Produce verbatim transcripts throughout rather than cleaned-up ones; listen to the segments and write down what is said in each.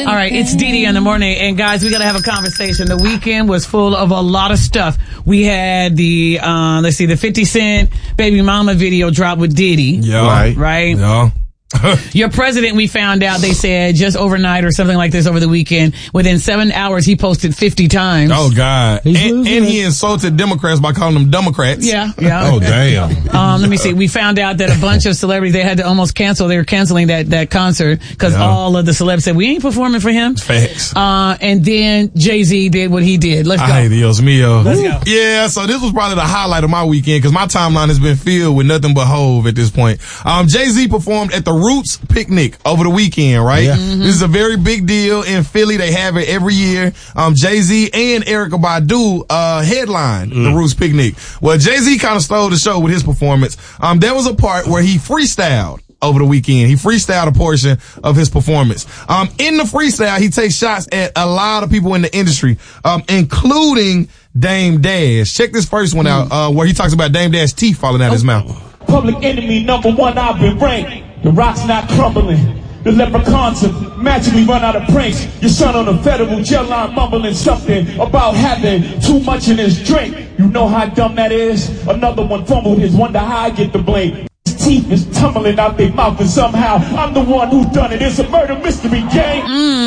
All right, it's Dee Dee in the morning, and guys, we got to have a conversation. The weekend was full of a lot of stuff. We had the, uh, let's see, the fifty Cent Baby Mama video drop with Diddy. Yeah. Right. Right. Yeah. Your president, we found out, they said just overnight or something like this over the weekend, within seven hours he posted fifty times. Oh God. And, and he insulted Democrats by calling them Democrats. Yeah, yeah. Oh damn. Um, let me see. We found out that a bunch of celebrities, they had to almost cancel, they were canceling that, that concert because yeah. all of the celebs said, we ain't performing for him. Facts. Uh, and then Jay-Z did what he did. Let's go. Ay, Dios mío. Let's go. Yeah, so this was probably the highlight of my weekend because my timeline has been filled with nothing but Hove at this point. Um, Jay-Z performed at the Roots Picnic over the weekend, right? Yeah. Mm-hmm. This is a very big deal in Philly. They have it every year. Um, Jay-Z and Erykah Badu, uh, headline mm. the Roots Picnic. Well, Jay-Z kind of stole the show with his performance. Um, there was a part where he freestyled over the weekend. He freestyled a portion of his performance. Um, in the freestyle, he takes shots at a lot of people in the industry, um, including Dame Dash. Check this first one mm. out, uh, where he talks about Dame Dash's teeth falling out oh. his mouth. Public enemy number one, I've been ranked. The rock's not crumbling. The leprechauns have magically run out of pranks. Your son on a federal jail line mumbling something about having too much in his drink. You know how dumb that is? Another one fumbled his, wonder how I get the blame. His teeth is tumbling out their mouth and somehow I'm the one who done it. It's a murder mystery game.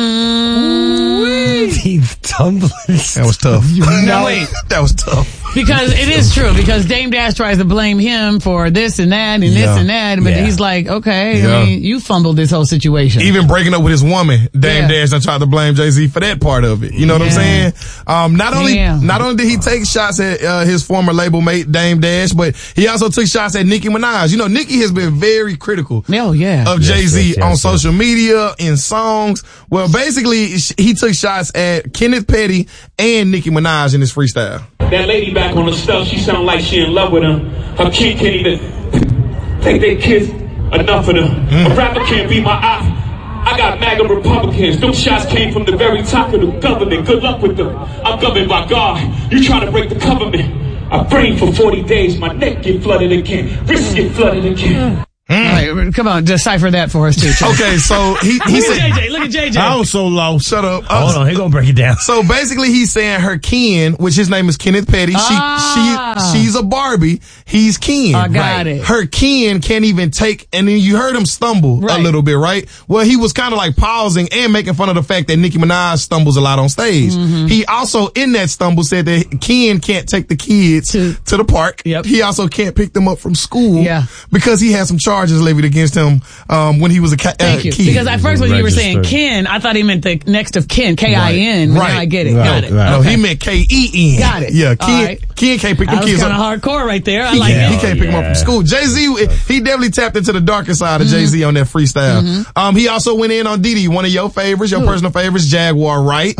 Mm. Teeth tumbling. That was tough. No, wait. That was tough. Because it is true, because Dame Dash tries to blame him for this and that and this Yeah. and that, but Yeah. he's like, okay, Yeah. I mean, you fumbled this whole situation. Even breaking up with his woman, Dame Yeah. Dash done tried to blame Jay-Z for that part of it. You know what I'm Yeah. saying? Um, not only, Yeah. not only did he take shots at, uh, his former label mate, Dame Dash, but he also took shots at Nicki Minaj. You know, Nicki has been very critical Oh, yeah. of Yes, Jay-Z yes, yes, on yes. social media, in songs. Well, basically, sh- he took shots at Kenneth Petty and Nicki Minaj in his freestyle. That lady back on the stuff, she sound like she in love with him. Her kid can't even think they kiss enough of them. Mm. A rapper can't be my eye. I got MAGA Republicans. Them shots came from the very top of the government. Good luck with them. I'm governed by God. You trying to break the government. I prayed for forty days. My neck get flooded again. Wrists get flooded again. All right, come on, decipher that for us too. Chuck. Okay, so he, he Look at said, J J, look at J J. I was so low. shut up. Uh, Hold on, he gonna break it down. So basically he's saying her Ken, which his name is Kenneth Petty, Ah. she, she, she's a Barbie, he's Ken. I got it. Her Ken can't even take, and then you heard him stumble Right. a little bit, right? Well, he was kind of like pausing and making fun of the fact that Nicki Minaj stumbles a lot on stage. Mm-hmm. He also, in that stumble, said that Ken can't take the kids To- to, the park. Yep. He also can't pick them up from school. Yeah. Because he had some charges levied against him, um, when he was a ca- Thank uh, you. kid. Because at first when you were saying Registered. Ken, I thought he meant the next of kin, K I N. Right. Now I get it. Right. Got it. Right. No, Okay. he meant K E N. Got it. Yeah, All Ken, right. Ken can't pick them That was kids kind up. of hardcore right there. I He like can't, it. he can't pick him up from school. Jay-Z, he definitely tapped into the darker side of Mm-hmm. Jay-Z on that freestyle. Um, he also went in on Diddy, one of your favorites, your Who? personal favorites, Jaguar Wright.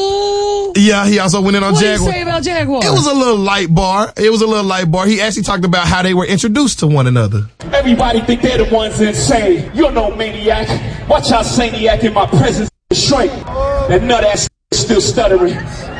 Oh. Yeah, he also went in on What did you Jaguar. say about Jaguar? It was a little light bar. It was a little light bar. He actually talked about how they were introduced to one another. Everybody think they're the ones insane. You're no maniac. Watch how saniac in my presence shrink. That nut ass still stuttering.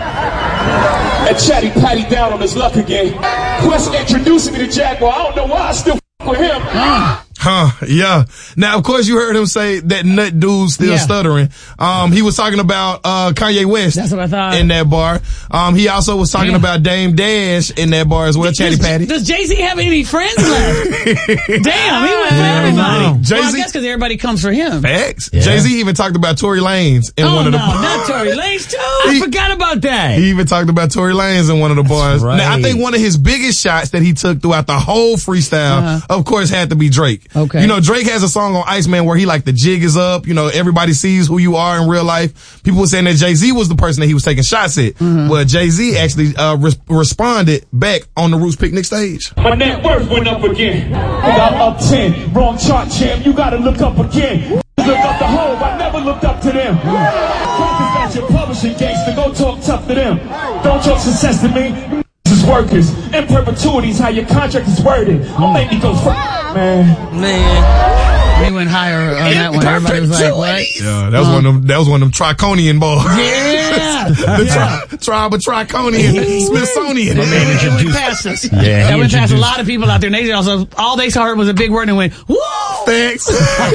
That chatty patty down on his luck again. Quest introducing me to Jaguar. I don't know why I still f with him. Huh, yeah. Now, of course, you heard him say that nut dude still Yeah. stuttering. Um, he was talking about, uh, Kanye West. That's what I thought. In that bar. Um, he also was talking Yeah. about Dame Dash in that bar as well, Chatty does, Patty. Does Jay-Z have any friends left? Damn, he went for everybody. wow. Well, I Jay-Z- guess because everybody comes for him. Facts. Yeah. Jay-Z even talked about Tory Lanez in Oh, one of the no, bars. not Tory Lanez too. I He- forgot about that. He even talked about Tory Lanez in one of the bars. right. Now, I think one of his biggest shots that he took throughout the whole freestyle, Uh-huh. of course, had to be Drake. Okay. You know, Drake has a song on Iceman where he like the jig is up. You know, everybody sees who you are in real life. People were saying that Jay-Z was the person that he was taking shots at. Mm-hmm. Well, Jay-Z actually uh, res- responded back on the Roots Picnic stage. My net worth went up again. I got up ten. Wrong chart, champ. You gotta look up again. Look up the Hove. I never looked up to them. Focus got your publishing gangster. Go talk tough to them. Don't talk success to me. Is workers. In perpetuities, how your contract is worded. Don't make me go f- man. Man. He went higher on that one. Everybody was like, what? Yeah, that was one of them. That was one of them Triconian bars. Yeah. Yeah. the yeah. tri- tribe of Triconian, Smithsonian. My man That went introduced. past us. Yeah, that he went past a introduced- lot of people out there. And they also, all they heard was a big word and went, whoa! Thanks.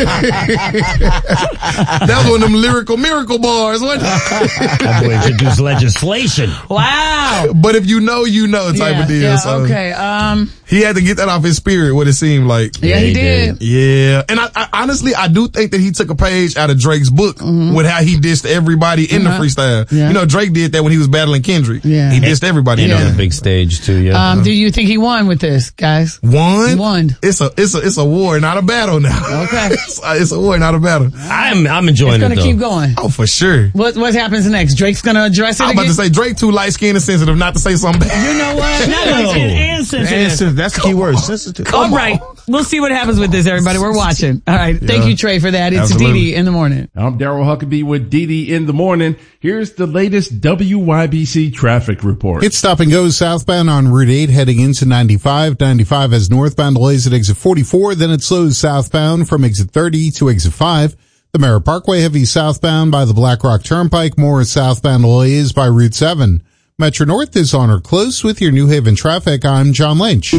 That was one of them lyrical miracle bars, wasn't it? That boy introduced legislation. Wow. But if you know, you know type yeah, of deal. yeah, so okay. Um, he had to get that off his spirit, what it seemed like. yeah, Yeah, he, he did. did. Yeah. And I, I honestly, I do think that he took a page out of Drake's book Mm-hmm. with how he dissed everybody in Uh-huh. the freestyle. Yeah. You know, Drake did that when he was battling Kendrick. Yeah. He dissed everybody. And in on there. the big stage too, yeah. Um, do you think he won with this, guys? Won? Won. It's a, it's a, it's a war, not a battle now. Okay. it's, a, it's a war, not a battle. I'm I'm enjoying It's it gonna though. keep going. Oh, for sure. What what happens next? Drake's gonna address it I'm about again? to say Drake too light skinned and sensitive not to say something bad. You know what? Not No. like it and sensitive. And that's the key word. Sensitive. All right. We'll see what happens with this, everybody. We're watching. All right. Thank Yeah. you, Trey, for that. It's Absolutely. Dee Dee in the morning. I'm Daryl Huckabee with D D in the morning. Here's the latest W Y B C traffic report. It's stop and go southbound on Route eight heading into ninety-five. ninety-five has northbound delays at exit forty-four. Then it slows southbound from exit thirty to exit five. The Merritt Parkway heavy southbound by the Black Rock Turnpike. More southbound delays by Route seven. Metro North is on or close with your New Haven traffic. I'm John Lynch.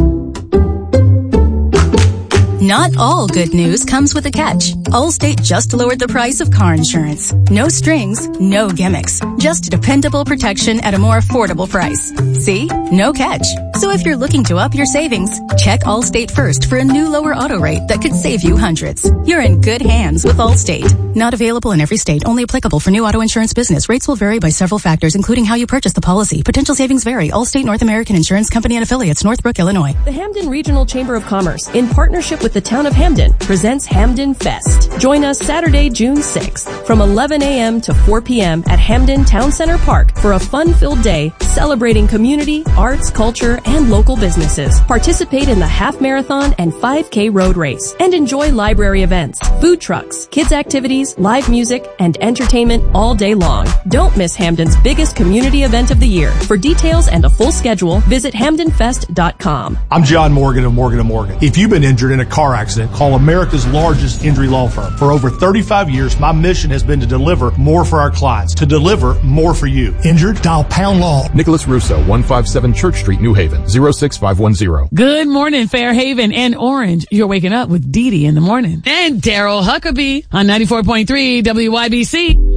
Not all good news comes with a catch. Allstate just lowered the price of car insurance. No strings, no gimmicks. Just dependable protection at a more affordable price. See? No catch. So if you're looking to up your savings, check Allstate first for a new lower auto rate that could save you hundreds. You're in good hands with Allstate. Not available in every state, only applicable for new auto insurance business. Rates will vary by several factors, including how you purchase the policy. Potential savings vary. Allstate North American Insurance Company and affiliates, Northbrook, Illinois. The Hamden Regional Chamber of Commerce, in partnership with the town of Hamden, presents Hamden Fest. Join us Saturday, June sixth, from eleven a.m. to four p.m. at Hamden Town Center Park for a fun-filled day celebrating community, arts, culture, and local businesses. Participate in the half marathon and five K road race and enjoy library events, food trucks, kids activities, live music, and entertainment all day long. Don't miss Hamden's biggest community event of the year. For details and a full schedule, visit hamden fest dot com. I'm John Morgan of Morgan and Morgan. If you've been injured in a car accident, call America's largest injury law firm. For over thirty-five years, my mission has been to deliver more for our clients, to deliver more for you. Injured? Dial pound law. Nicholas Russo, one fifty-seven Church Street, New Haven, zero six five one zero. Good morning, Fairhaven and Orange. You're waking up with Dee Dee in the morning. And Daryl Huckabee on ninety-four point three W Y B C.